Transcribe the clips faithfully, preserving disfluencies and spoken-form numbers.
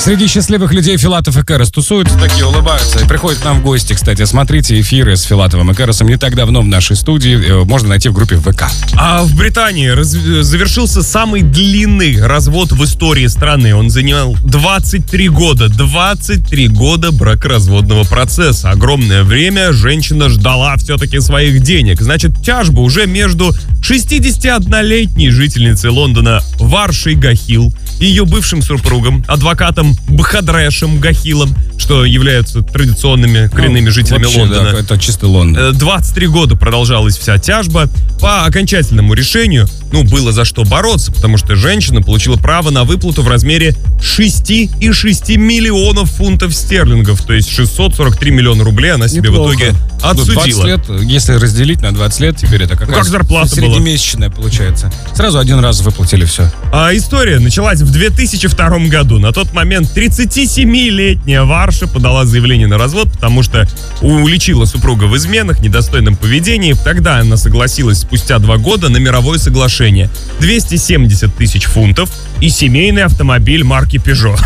Среди счастливых людей Филатов и Кэрос тусуются, такие улыбаются и приходят к нам в гости, кстати. Смотрите эфиры с Филатовым и Кэросом не так давно в нашей студии. Можно найти в группе ВК. А в Британии раз... завершился самый длинный развод в истории страны. Он занял двадцать три года. двадцать три года бракоразводного процесса. Огромное время женщина ждала все-таки своих денег. Значит, тяжба уже между шестидесятиоднолетней жительницей Лондона Варшей Гахил и ее бывшим супругом, адвокатом Бхадрешем Гахилом, что являются традиционными коренными ну, жителями вообще, Лондона. Да, это чисто Лондон. двадцать три года продолжалась вся тяжба. По окончательному решению, ну, было за что бороться, потому что женщина получила право на выплату в размере шесть целых шесть десятых миллионов фунтов стерлингов, то есть шестьсот сорок три миллиона рублей она себе Неплохо. в итоге отсудила. двадцать лет, если разделить на двадцать лет, теперь это какая-то как зарплата среднемесячная была. Получается. Сразу один раз выплатили все. А история началась в две тысячи втором году. На тот момент тридцатисемилетняя Варша подала заявление на развод, потому что уличила супруга в изменах, недостойном поведении. Тогда она согласилась спустя два года на мировое соглашение. двести семьдесят тысяч фунтов и семейный автомобиль марки Peugeot.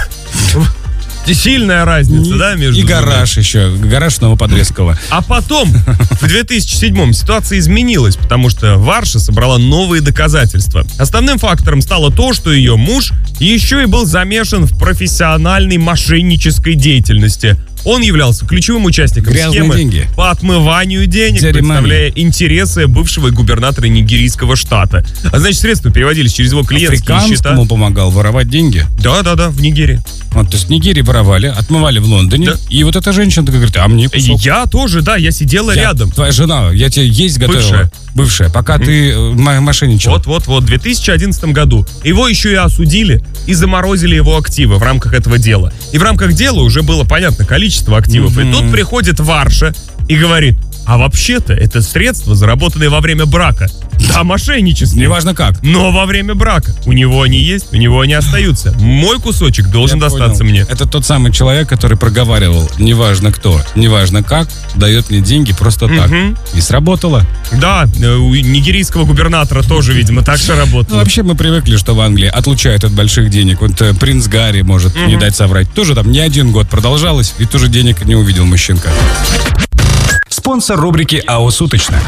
Сильная разница, да, между И гараж двумя. еще, гараж Новоподрезкового. А потом, в две тысячи седьмом ситуация изменилась, потому что Варша собрала новые доказательства. Основным фактором стало то, что ее муж еще и был замешан в профессиональной мошеннической деятельности. Он являлся ключевым участником Грязные схемы деньги. по отмыванию денег, Дядя представляя маме. интересы бывшего губернатора нигерийского штата. А значит, средства переводились через его клиентские счета. Африканскому помогал воровать деньги. Да-да-да, в Нигерии. Вот, то есть в Нигерии воровали, отмывали в Лондоне. Да. И вот эта женщина такая говорит, а мне кусок. Я тоже, да, я сидела я, рядом. Твоя жена, я тебе есть готовила. Бывшая. Бывшая, пока mm. ты м- мошенничал. Вот-вот-вот, в две тысячи одиннадцатом году его еще и осудили и заморозили его активы в рамках этого дела. И в рамках дела уже было понятно количество активов. Mm-hmm. И тут приходит Варша и говорит, а вообще-то это средства, заработанные во время брака. Да, мошеннические. Неважно как. Но во время брака. У него они есть, у него они остаются. Мой кусочек должен Я достаться понял. мне. Это тот самый человек, который проговаривал, неважно кто, неважно как, дает мне деньги просто так. Угу. И сработало. Да, у нигерийского губернатора тоже, видимо, так же работало. Ну, вообще мы привыкли, что в Англии отлучают от больших денег. Вот э, принц Гарри может угу. не дать соврать. Тоже там не один год продолжалось, и тоже денег не увидел мужчинка. Спонсор рубрики «АО Суточно».